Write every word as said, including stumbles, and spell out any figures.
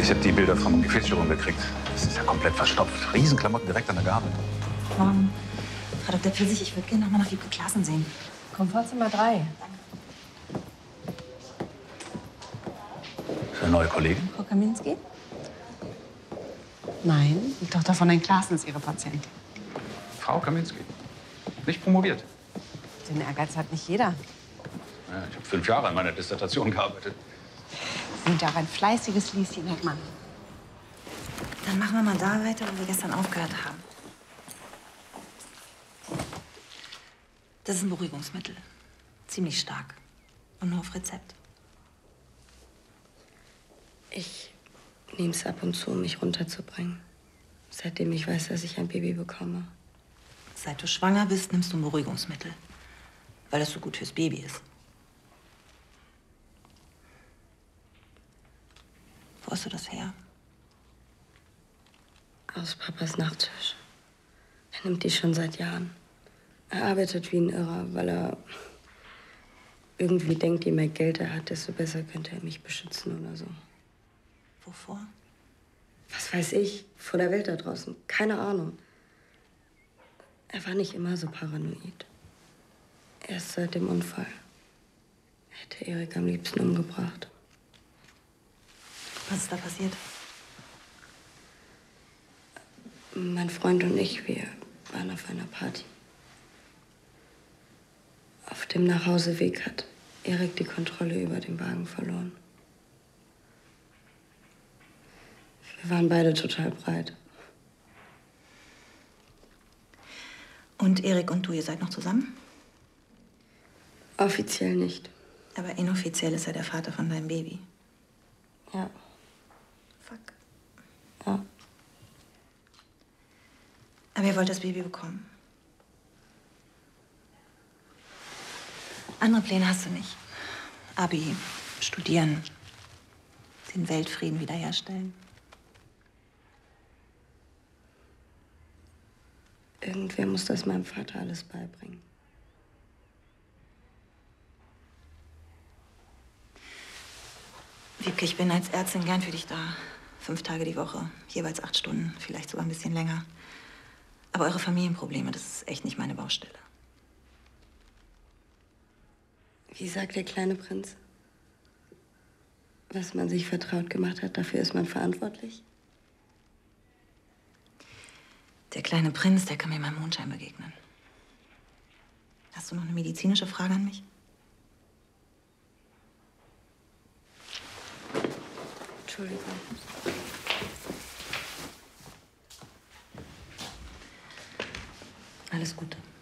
Ich habe die Bilder vom Gefäßchirurgen gekriegt. Das ist ja komplett verstopft. Riesenklamotten direkt an der Gabel. Morgen. Frau Doktor Pfirsich, ich würde gerne noch mal nach Wiebke Klassen sehen. Komfortzimmer drei. Ist eine neue Kollegin? Frau Kaminski? Nein, die Tochter von Herrn Klaassen ist ihre Patientin. Frau Kaminski. Nicht promoviert. Den Ehrgeiz hat nicht jeder. Ja, ich habe fünf Jahre an meiner Dissertation gearbeitet. Sie sind auch ein fleißiges Lieschen, Herr Mann. Dann machen wir mal da weiter, wo wir gestern aufgehört haben. Das ist ein Beruhigungsmittel. Ziemlich stark. Und nur auf Rezept. Ich nehme es ab und zu, um mich runterzubringen. Seitdem ich weiß, dass ich ein Baby bekomme. Seit du schwanger bist, nimmst du ein Beruhigungsmittel. Weil das so gut fürs Baby ist. Wo hast du das her? Aus Papas Nachttisch. Er nimmt die schon seit Jahren. Er arbeitet wie ein Irrer, weil er irgendwie denkt, je mehr Geld er hat, desto besser könnte er mich beschützen oder so. Wovor? Was weiß ich, vor der Welt da draußen. Keine Ahnung. Er war nicht immer so paranoid. Erst seit dem Unfall. Er hätte Erik am liebsten umgebracht. Was ist da passiert? Mein Freund und ich, wir waren auf einer Party. Auf dem Nachhauseweg hat Erik die Kontrolle über den Wagen verloren. Wir waren beide total breit. Und Erik und du, ihr seid noch zusammen? Offiziell nicht. Aber inoffiziell ist er der Vater von deinem Baby. Ja. Fuck. Ja. Aber ihr wollt das Baby bekommen. Andere Pläne hast du nicht. Abi, studieren, den Weltfrieden wiederherstellen. Irgendwer muss das meinem Vater alles beibringen. Wiebke, ich bin als Ärztin gern für dich da. Fünf Tage die Woche, jeweils acht Stunden, vielleicht sogar ein bisschen länger. Aber eure Familienprobleme, das ist echt nicht meine Baustelle. Wie sagt der kleine Prinz? Was man sich vertraut gemacht hat, dafür ist man verantwortlich? Der kleine Prinz, der kann mir beim Mondschein begegnen. Hast du noch eine medizinische Frage an mich? Entschuldigung. Alles Gute.